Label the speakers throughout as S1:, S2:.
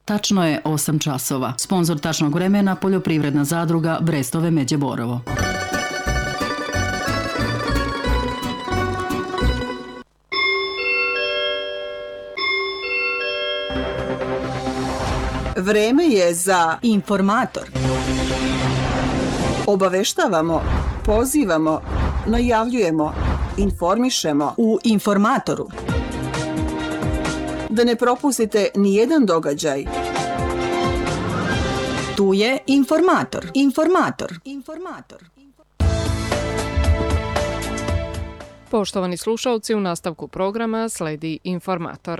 S1: Tačno je 8 časova. Sponzor tačnog vremena poljoprivredna zadruga Brestove Međe Borovo.
S2: Vreme je za
S3: informator.
S2: Obaveštavamo, pozivamo, najavljujemo, informišemo
S3: u informatoru.
S2: Da ne propustite ni jedan događaj.
S3: Tu je informator.
S4: Poštovani slušalci, u nastavku programa sledi informator.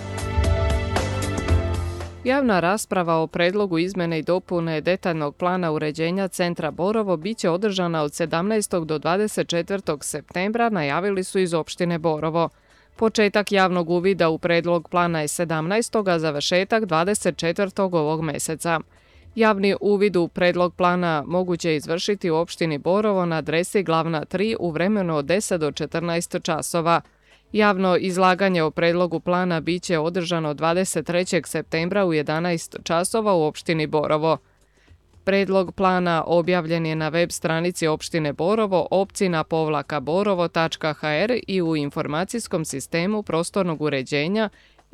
S4: Javna rasprava o predlogu izmene i dopune detaljnog plana uređenja centra Borovo biće održana od 17. do 24. septembra, najavili su iz opštine Borovo. Početak javnog uvida u predlog plana je 17. a završetak 24. ovog meseca. Javni uvid u predlog plana moguće je izvršiti u opštini Borovo na adresi Glavna 3 u vremenu od 10 do 14 časova. Javno izlaganje o predlogu plana biće održano 23. septembra u 11 časova u opštini Borovo. Predlog plana objavljen je na web stranici opštine Borovo opcina-borovo.hr i u informacijskom sistemu prostornog uređenja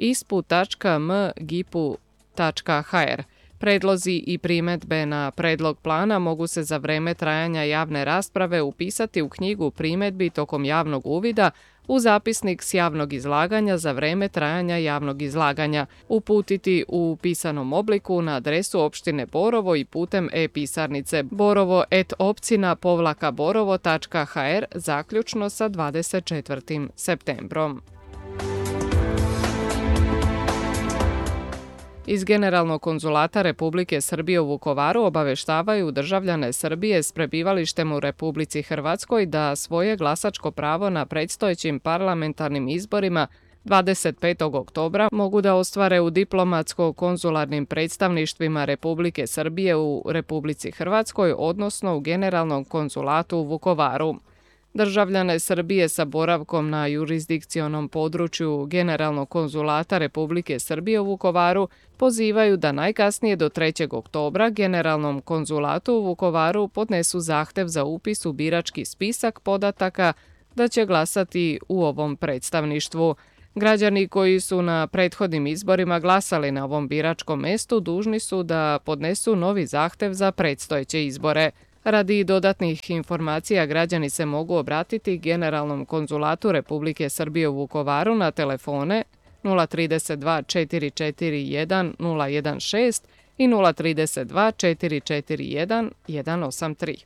S4: ispu.mgipu.hr. Predlozi i primedbe na predlog plana mogu se za vreme trajanja javne rasprave upisati u knjigu primedbi tokom javnog uvida, u zapisnik s javnog izlaganja za vreme trajanja javnog izlaganja, uputiti u pisanom obliku na adresu opštine Borovo i putem e-pisarnice borovo@opcina-borovo.hr zaključno sa 24. septembrom. Iz Generalnog konzulata Republike Srbije u Vukovaru obaveštavaju državljane Srbije s prebivalištem u Republici Hrvatskoj da svoje glasačko pravo na predstojećim parlamentarnim izborima 25. oktobra mogu da ostvare u diplomatsko-konzularnim predstavništvima Republike Srbije u Republici Hrvatskoj, odnosno u Generalnom konzulatu u Vukovaru. Državljane Srbije sa boravkom na jurisdikcionom području Generalnog konzulata Republike Srbije u Vukovaru pozivaju da najkasnije do 3. oktobra Generalnom konzulatu u Vukovaru podnesu zahtev za upis u birački spisak podataka da će glasati u ovom predstavništvu. Građani koji su na prethodnim izborima glasali na ovom biračkom mestu dužni su da podnesu novi zahtev za predstojeće izbore. Radi dodatnih informacija građani se mogu obratiti Generalnom konzulatu Republike Srbije u Vukovaru na telefone 032 441 016 i 032 441 183.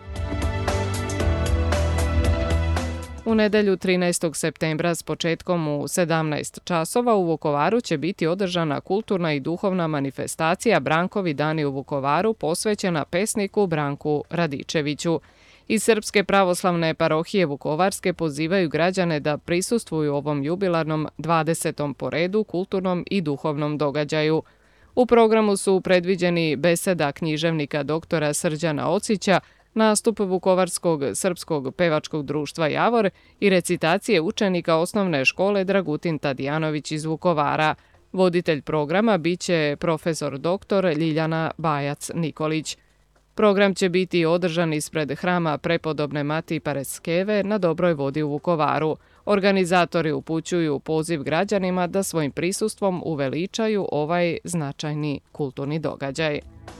S4: U nedelju 13. septembra s početkom u 17 časova u Vukovaru će biti održana kulturna i duhovna manifestacija Brankovi dani u Vukovaru posvećena pesniku Branku Radičeviću. Iz Srpske pravoslavne parohije Vukovarske pozivaju građane da prisustvuju ovom jubilarnom 20. po redu kulturnom i duhovnom događaju. U programu su predviđeni beseda književnika doktora Srđana Ocića, nastup Vukovarskog srpskog pevačkog društva Javor i recitacije učenika osnovne škole Dragutin Tadijanović iz Vukovara. Voditelj programa biće profesor dr. Ljiljana Bajac-Nikolić. Program će biti održan ispred hrama prepodobne Mati Pareskeve na Dobroj vodi u Vukovaru. Organizatori upućuju poziv građanima da svojim prisustvom uveličaju ovaj značajni kulturni događaj.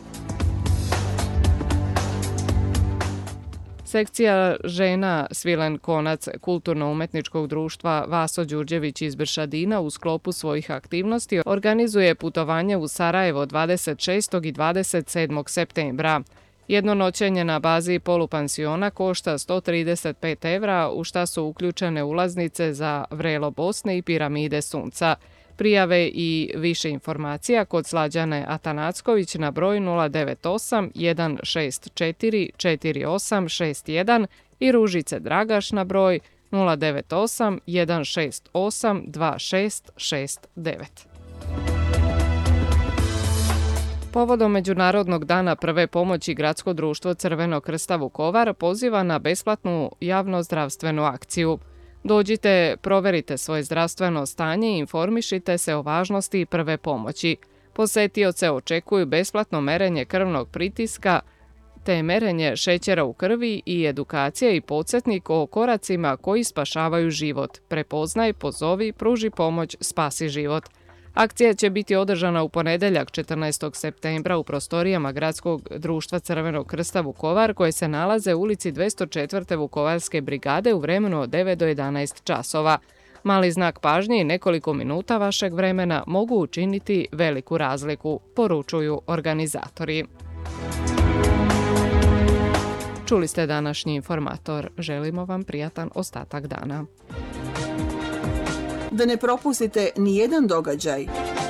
S4: Sekcija žena Svilen Konac kulturno-umetničkog društva Vaso Đurđević iz Bršadina u sklopu svojih aktivnosti organizuje putovanje u Sarajevo 26. i 27. septembra. Jedno noćenje na bazi polupansiona košta 135 evra, u šta su uključene ulaznice za Vrelo Bosne i Piramide Sunca. Prijave i više informacija kod Slađane Atanacković na broj 098 164 4861 i Ružice Dragaš na broj 098 168 2669. Povodom Međunarodnog dana prve pomoći Gradsko društvo Crvenog krsta Vukovar poziva na besplatnu javno-zdravstvenu akciju. Dođite, proverite svoje zdravstveno stanje i informišite se o važnosti prve pomoći. Posetioce očekuju besplatno merenje krvnog pritiska, te merenje šećera u krvi i edukacija i podsjetnik o koracima koji spašavaju život. Prepoznaj, pozovi, pruži pomoć, spasi život. Akcija će biti održana u ponedjeljak 14. septembra u prostorijama Gradskog društva Crvenog krsta Vukovar, koje se nalaze u ulici 204. Vukovarske brigade u vremenu od 9 do 11 časova. Mali znak pažnje i nekoliko minuta vašeg vremena mogu učiniti veliku razliku, poručuju organizatori. Čuli ste današnji informator. Želimo vam prijatan ostatak dana.
S2: Da ne propustite nijedan događaj.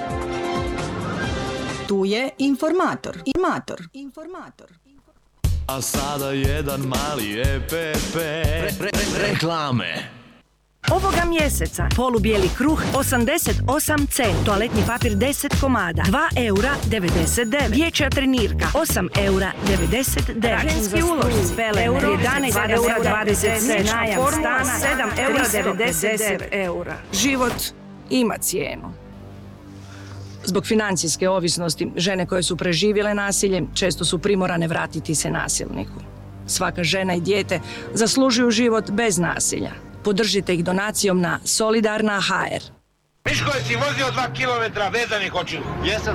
S3: Tu je informator.
S5: A sada jedan mali EPP. Reklame.
S6: Ovoga mjeseca polubijeli kruh 88C, toaletni papir 10 komada, 2,99 €, dječja trenirka 8,99 €, raženski ulošci euro 11,20 €, najam stana 7,90 €. Život ima cijenu. Zbog financijske ovisnosti, žene koje su preživjele nasilje često su primorane vratiti se nasilniku. Svaka žena i dijete zaslužuju život bez nasilja. Podržite ih donacijom na Solidarna.hr.
S7: Miško, jesi vozio 2 kilometra vezanih očiju? Jesam.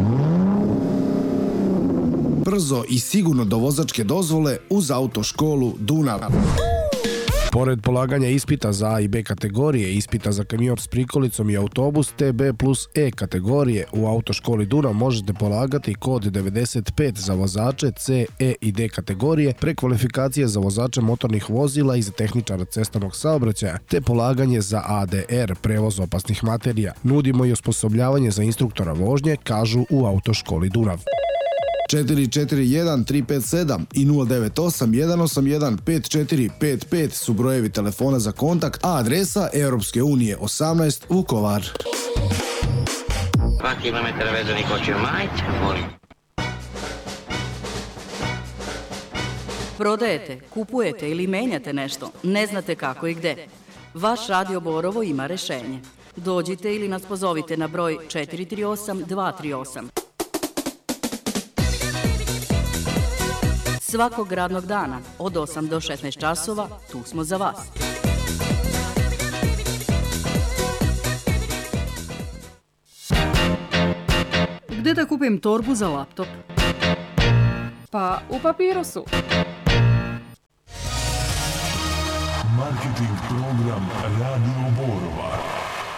S8: Brzo i sigurno do vozačke dozvole uz autoškolu Dunav. Pored polaganja ispita za A i B kategorije, ispita za kamion s prikolicom i autobus TB plus E kategorije, u autoškoli Dunav možete polagati kod 95 za vozače C, E i D kategorije, prekvalifikacije za vozače motornih vozila i za tehničara cestovnog saobraćaja, te polaganje za ADR, prevoz opasnih materija. Nudimo i osposobljavanje za instruktora vožnje, kažu u autoškoli Dunav. 441 357 i 098 181 5455 su brojevi telefona za kontakt, a adresa Europske unije 18 Vukovar.
S7: 2 kilometra vezanih očiju, majte, molim.
S1: Prodajete, kupujete ili menjate nešto, ne znate kako i gde. Vaš Radio Borovo ima rešenje. Dođite ili nas pozovite na broj 438 238. Svakog radnog dana od 8 do 16 časova tu smo za vas. Gde da kupim torbu za laptop?
S4: Pa u Papirusu.
S9: Marketing program Radio Borova.